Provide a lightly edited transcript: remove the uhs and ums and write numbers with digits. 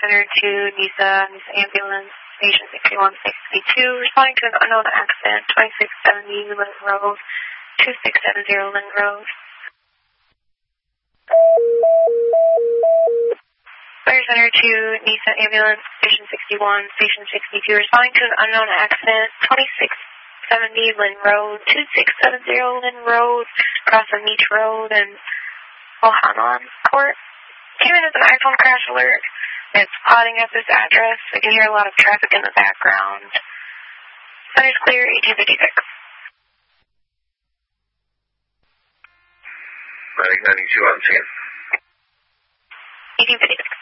Center to NISA ambulance, station 61662, responding to an unknown accident, 2670 Lynn Road, 2670 Lynn Road. Fire Center to NISA ambulance, station 61, station 62, responding to an unknown accident, 2670 Lynn Road, 2670 Lynn Road, across the Meach Road and Mohanan Court. Came in as an iPhone crash alert. It's plotting at this address. I can hear a lot of traffic in the background. Center's clear, 1856. Medic 92 on scene. 1856.